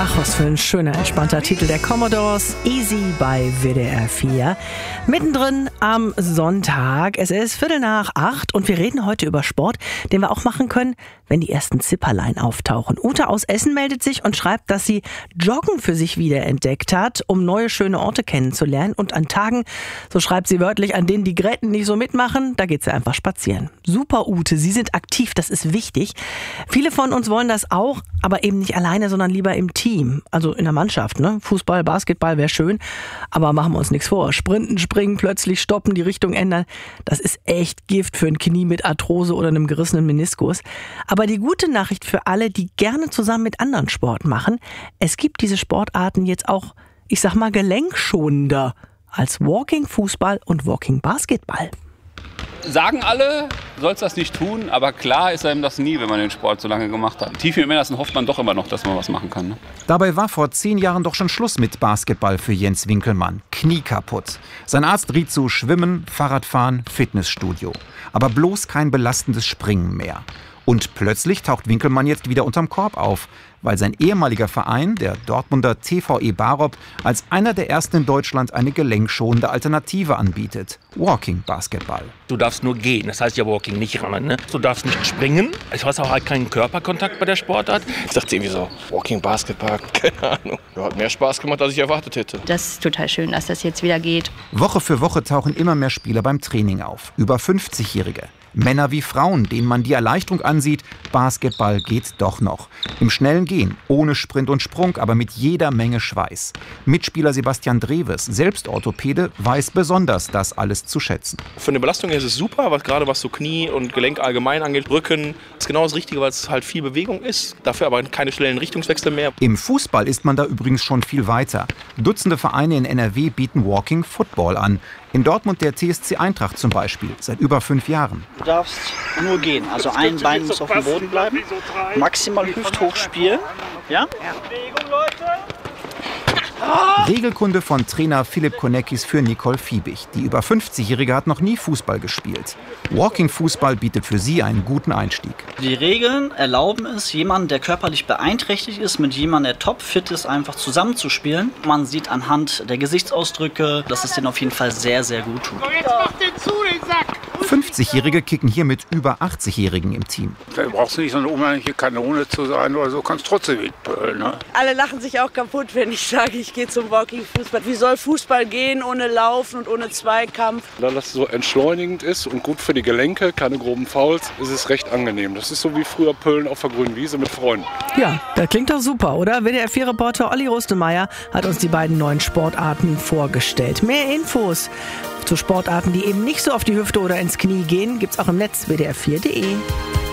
Ach, was für ein schöner, entspannter Titel der Commodores. Easy bei WDR 4. Mittendrin am Sonntag. Es ist 7:45 und wir reden heute über Sport, den wir auch machen können, wenn die ersten Zipperlein auftauchen. Ute aus Essen meldet sich und schreibt, dass sie Joggen für sich wiederentdeckt hat, um neue schöne Orte kennenzulernen. Und an Tagen, so schreibt sie wörtlich, an denen die Gräten nicht so mitmachen, da geht sie einfach spazieren. Super, Ute, Sie sind aktiv, das ist wichtig. Viele von uns wollen das auch, aber eben nicht alleine, sondern lieber im Team. Also in der Mannschaft, ne? Fußball, Basketball wäre schön, aber machen wir uns nichts vor. Sprinten, springen, plötzlich stoppen, die Richtung ändern, das ist echt Gift für ein Knie mit Arthrose oder einem gerissenen Meniskus. Aber die gute Nachricht für alle, die gerne zusammen mit anderen Sport machen, es gibt diese Sportarten jetzt auch, ich sag mal, gelenkschonender als Walking Fußball und Walking Basketball. Sagen alle, sollst das nicht tun, aber klar ist einem das nie, wenn man den Sport so lange gemacht hat. Tief im Innersten hofft man doch immer noch, dass man was machen kann. Ne? Dabei war vor 10 Jahren doch schon Schluss mit Basketball für Jens Winkelmann. Knie kaputt. Sein Arzt riet zu Schwimmen, Fahrradfahren, Fitnessstudio. Aber bloß kein belastendes Springen mehr. Und plötzlich taucht Winkelmann jetzt wieder unterm Korb auf, weil sein ehemaliger Verein, der Dortmunder TVE Barop, als einer der ersten in Deutschland eine gelenkschonende Alternative anbietet. Walking Basketball. Du darfst nur gehen, das heißt ja Walking, nicht rammen. Ne? Du darfst nicht springen. Ich weiß auch halt keinen Körperkontakt bei der Sportart. Ich dachte irgendwie so, Walking Basketball, keine Ahnung. Ja, hat mehr Spaß gemacht, als ich erwartet hätte. Das ist total schön, dass das jetzt wieder geht. Woche für Woche tauchen immer mehr Spieler beim Training auf. Über 50-Jährige. Männer wie Frauen, denen man die Erleichterung ansieht, Basketball geht doch noch. Im schnellen Gehen, ohne Sprint und Sprung, aber mit jeder Menge Schweiß. Mitspieler Sebastian Dreves, selbst Orthopäde, weiß besonders das alles zu schätzen. Für eine Belastung ist es super, aber gerade was so Knie und Gelenk allgemein angeht, Rücken, ist genau das Richtige, weil es halt viel Bewegung ist. Dafür aber keine schnellen Richtungswechsel mehr. Im Fußball ist man da übrigens schon viel weiter. Dutzende Vereine in NRW bieten Walking Football an. In Dortmund der TSC Eintracht zum Beispiel, seit über 5 Jahren. Du darfst nur gehen, also ein Bein muss auf dem Boden bleiben, maximal hüfthoch spielen. Ja? Regelkunde von Trainer Philipp Konekis für Nicole Fiebig. Die über 50-Jährige hat noch nie Fußball gespielt. Walking-Fußball bietet für sie einen guten Einstieg. Die Regeln erlauben es, jemanden, der körperlich beeinträchtigt ist, mit jemandem, der topfit ist, einfach zusammenzuspielen. Man sieht anhand der Gesichtsausdrücke, dass es denen auf jeden Fall sehr, sehr gut tut. 50-Jährige kicken hier mit über 80-Jährigen im Team. Da brauchst du nicht so eine unheimliche Kanone zu sein oder so, kannst trotzdem mitpölen. Ne? Alle lachen sich auch kaputt, wenn ich sage, ich gehe zum Walking-Fußball. Wie soll Fußball gehen ohne Laufen und ohne Zweikampf? Da das so entschleunigend ist und gut für die Gelenke, keine groben Fouls, ist es recht angenehm. Das ist so wie früher Pölen auf der grünen Wiese mit Freunden. Ja, das klingt doch super, oder? WDR 4-Reporter Olli Rustemeyer hat uns die beiden neuen Sportarten vorgestellt. Mehr Infos zu Sportarten, die eben nicht so auf die Hüfte oder ins Knie gehen, gibt's auch im Netz wdr4.de.